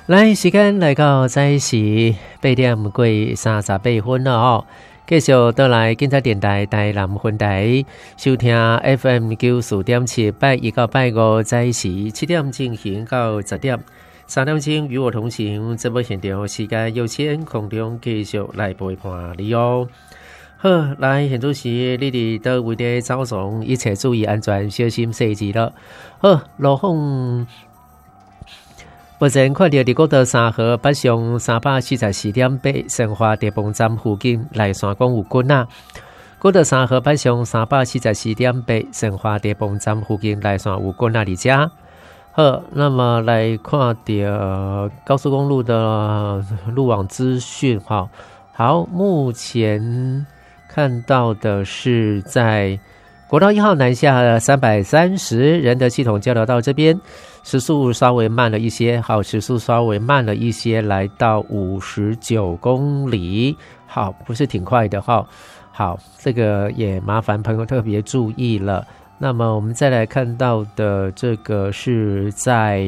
来，时间来到早时8点过38分了哦。继续倒来警察电台台南分台收听 FM 94.7，拜一到拜五早时7点进行到10点，3点钟与我同行。这部现场时间有限，空中继续来陪伴你哦。好，来，现在是你哋倒位的早上，一切注意安全，小心细致了。好，路况。目前看到伫国道3号北上344.8成华地磅站附近来山港有棍啊。国道3号北上344.8成华地磅站附近来山有棍啊，伫遮。好，那么来看到高速公路的路网资讯哈。好，目前看到的是在国道1号南下330人的系统交流道这边。时速稍微慢了一些，好，时速稍微慢了一些，来到59公里，好，不是挺快的哈。好，这个也麻烦朋友特别注意了。那么我们再来看到的这个是在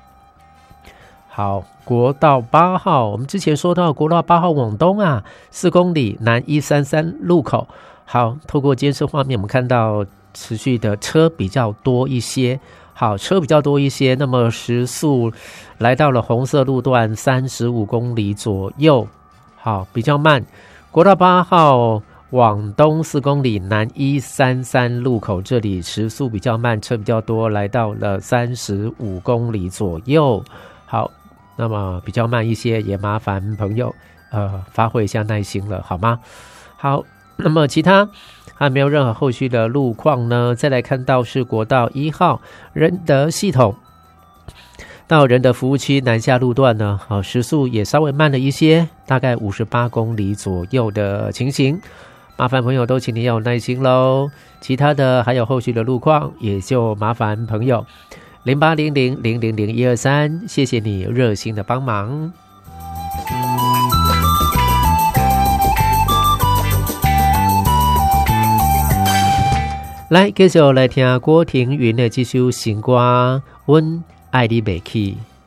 好国道8号，我们之前说到国道8号往东啊，4公里南133路口。好，透过监视画面，我们看到持续的车比较多一些。好，车比较多一些，那么时速来到了红色路段35公里左右，好，比较慢。国道8号往东4公里南133路口这里时速比较慢，车比较多，来到了35公里左右。好，那么比较慢一些，也麻烦朋友发挥一下耐心了，好吗？好，那么其他还没有任何后续的路况呢。再来看到是国道1号仁德系统到仁德服务区南下路段呢，好，时速也稍微慢了一些，大概58公里左右的情形，麻烦朋友都请你有耐心咯。其他的还有后续的路况，也就麻烦朋友0800000123，谢谢你热心的帮忙。来，继续来听郭庭云的这首新歌《阮爱你袂起》。